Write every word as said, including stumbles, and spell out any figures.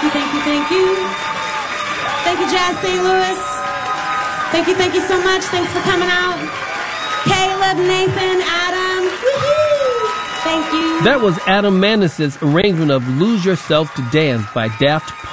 you, thank you, thank you. Thank you, Jazz Saint Louis. Thank you, thank you so much. Thanks for coming out. Caleb, Nathan, Adam. Woo-hoo. Thank you. That was Adam Manis's arrangement of Lose Yourself to Dance by Daft